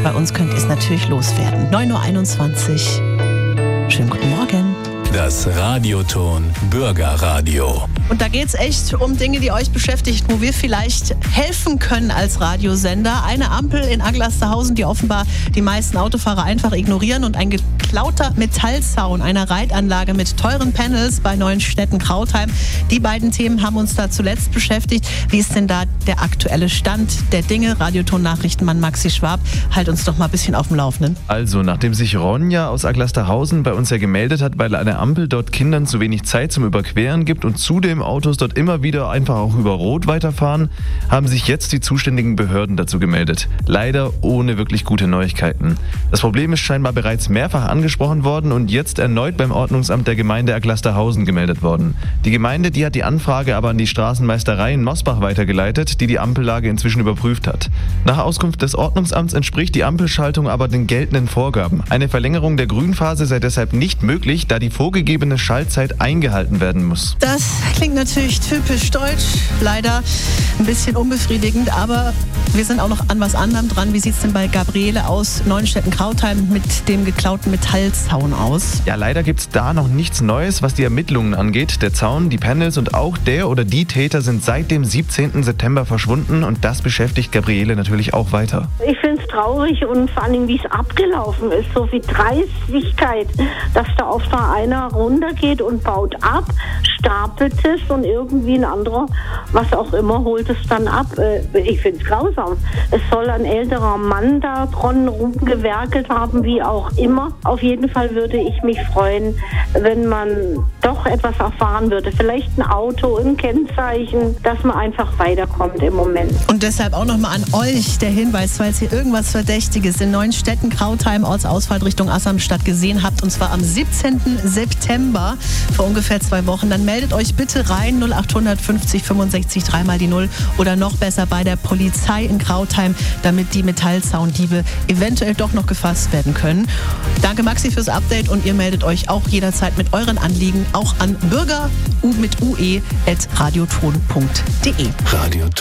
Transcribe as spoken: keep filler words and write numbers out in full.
Bei uns könnt ihr es natürlich loswerden. neun Uhr einundzwanzig. Schönen guten Morgen. Das Radioton Bürgerradio. Und da geht's echt um Dinge, die euch beschäftigt, wo wir vielleicht helfen können als Radiosender. Eine Ampel in Aglasterhausen, die offenbar die meisten Autofahrer einfach ignorieren, und ein geklauter Metallzaun einer Reitanlage mit teuren Panels bei Neuenstetten-Krautheim. Die beiden Themen haben uns da zuletzt beschäftigt. Wie ist denn da der aktuelle Stand der Dinge? Radioton-Nachrichtenmann Maxi Schwab, halt uns doch mal ein bisschen auf dem Laufenden. Also, nachdem sich Ronja aus Aglasterhausen bei uns ja gemeldet hat, weil eine Ampel dort Kindern zu wenig Zeit zum Überqueren gibt und zudem Autos dort immer wieder einfach auch über Rot weiterfahren, haben sich jetzt die zuständigen Behörden dazu gemeldet. Leider ohne wirklich gute Neuigkeiten. Das Problem ist scheinbar bereits mehrfach angesprochen worden und jetzt erneut beim Ordnungsamt der Gemeinde Aglasterhausen gemeldet worden. Die Gemeinde, die hat die Anfrage aber an die Straßenmeisterei in Mosbach weitergeleitet, die die Ampellage inzwischen überprüft hat. Nach Auskunft des Ordnungsamts entspricht die Ampelschaltung aber den geltenden Vorgaben. Eine Verlängerung der Grünphase sei deshalb nicht möglich, da die vorgegebene Schaltzeit eingehalten werden muss. Das klingt natürlich typisch deutsch, leider ein bisschen unbefriedigend, aber wir sind auch noch an was anderem dran. Wie sieht es denn bei Gabriele aus Neuenstetten-Krautheim mit dem geklauten Metallzaun aus? Ja, leider gibt es da noch nichts Neues, was die Ermittlungen angeht. Der Zaun, die Panels und auch der oder die Täter sind seit dem siebzehnten September verschwunden, und das beschäftigt Gabriele natürlich auch weiter. Ich finde es traurig, und vor allem, wie es abgelaufen ist, so viel Dreistigkeit, dass da oft mal einer runtergeht und baut ab, stapelt es und irgendwie ein anderer, was auch immer, holt es dann ab. Ich finde es grausam. Es soll ein älterer Mann da dran rumgewerkelt haben, wie auch immer. Auf jeden Fall würde ich mich freuen, wenn man doch etwas erfahren würde. Vielleicht ein Auto, ein Kennzeichen, dass man einfach weiterkommt im Moment. Und deshalb auch nochmal an euch der Hinweis, falls ihr irgendwas Verdächtiges in Neuenstetten-Krautheim Ortsausfahrt Richtung Assamstadt gesehen habt, und zwar am siebzehnten September, vor ungefähr zwei Wochen, dann meldet euch bitte rein, null acht fünfzig fünfundsechzig dreimal die Null, oder noch besser bei der Polizei in Krautheim, damit die Metallzaundiebe eventuell doch noch gefasst werden können. Danke Maxi fürs Update, und ihr meldet euch auch jederzeit mit euren Anliegen auch an bürger mit ue at radioton punkt de. Radio